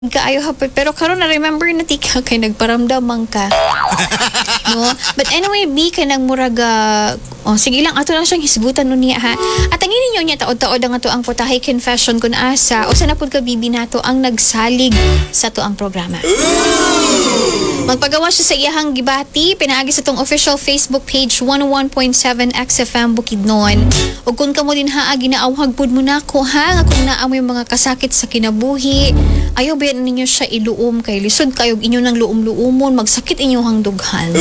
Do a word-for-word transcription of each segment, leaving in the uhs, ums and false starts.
Kaayo hapon, pero karon na remember na tika kay nagparamdam man ka. No? But anyway, B kay nang muraga oh, sige lang ato lang siyang hisgutan nun niya ha. At ang ninyo niya taod-taod ang ato ang putahe confession kun asa o sa napud ka bibi nato ang nagsalig sa to ang programa. Magpagawa siya sa iyahang gibati pinaagi sa tong official Facebook page one oh one point seven X F M Bukidnon. Ug kun kamo din haa ginaawhag pud mo nako ha nga kung naa mo yung mga kasakit sa kinabuhi, ayaw ba ninyo siya iluom kay lisod kayo inyo nang luom-luumon magsakit inyong dughan.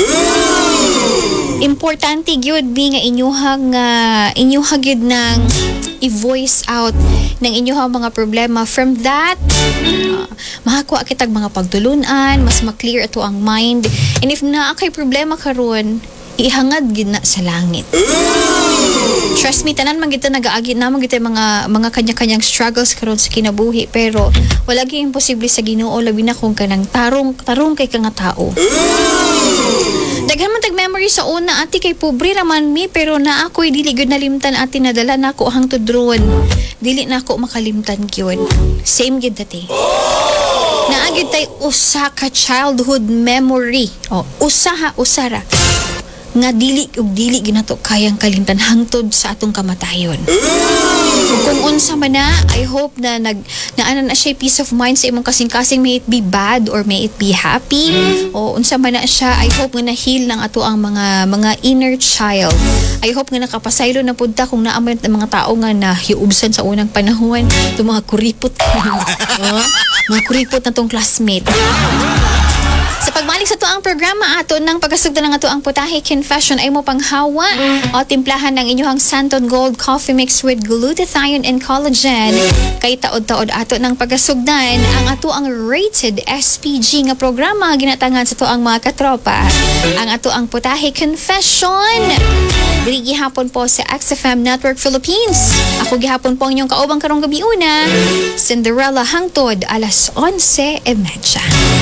Importante gyud bi nga inyuhang uh, inyuha gyud nang i-voice out ng inyuhang mga problema. From that uh, makakuha kitag mga pagtulunan, mas ma-clear ato ang mind, and if naa kay problema karon ihangad gid na sa langit. Trust me, tanan man gid ta nagaagi na man gid mga mga kanya-kanyang struggles karon sa kinabuhi, pero wala gyud imposible sa Ginoo labi na kung kanang tarong tarong kay ka nga tao. Daghan man tag memory sa una ati kay pobre raman mi, pero na ako'y dili gyud nalimtan ati nadala nako hangtod ron. Dili nako makalimtan gyud. Same gyud dati. Naagid tay usa ka childhood memory. Oh, usaha usara nga dili ug dili ginato kayang kalimtan hangtod sa atong kamatayon. Kung unsa man na, I hope na nag naana na siya peace of mind sa imong kasing-kasing, may it be bad or may it be happy, o unsa man na siya, I hope nga na-heal lang ato ang mga mga inner child. I hope nga nakapasaylo na pud ta kung naa man mga tao nga nahiubsan sa unang panahon, itong mga kuripot oh, mga kuripot na tong classmate. Sa pagbalik sa tuang programa ato ng pagkasugdan ng ato ang putahe confession ay mo panghawa o timplahan ng inyong Santon Gold Coffee Mix with glutathione and collagen. Kay taod-taod ato ng pagkasugdan ang ato ang rated S P G nga programa ginatangan sa tuang mga katropa. Ang ato ang putahe confession diri gihapon po sa X F M Network Philippines. Ako gihapon po ang inyong kaubang karong gabi una, Cinderella hangtod alas onse e media.